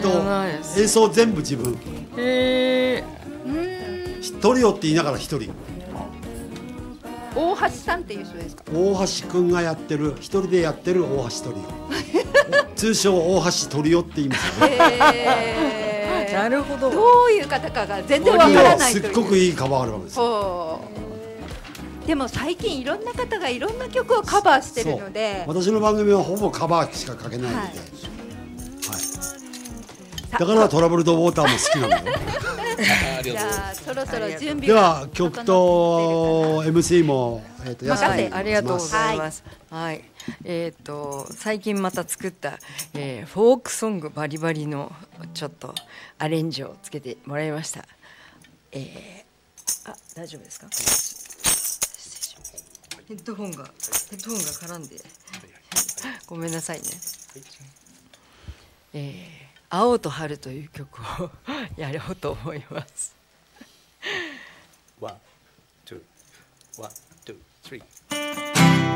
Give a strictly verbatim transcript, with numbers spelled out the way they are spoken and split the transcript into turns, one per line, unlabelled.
と
知らないです。
演奏全部自分。
へえ。
トリオって言いながら一人。
大橋さんっていう人ですか？
大橋くんがやってる、一人でやってる大橋トリオ。通称大橋トリオって言いますよね。
へー
なるほど。
どういう方かが全然わからないという。
すっごくいいカバーアルバムです。
ほう。でも最近いろんな方がいろんな曲をカバーしてるので、
私の番組はほぼカバーしかかけないので、
はい
はいだからトラブルドウォーターも好きなのよ。
じゃあそろそろ準備
では曲と エムシー も、えー、と安
はい、
く
ありがとうございます。はい、えっ、と最近また作った、えー、フォークソングバリバリのちょっとアレンジをつけてもらいました。えー、あ、大丈夫ですか？ヘッドホンがヘッドホンが絡んでごめんなさいね。えー青と春という曲をやろうと思います。
ワン、ツー、ワン、ツー、スリー。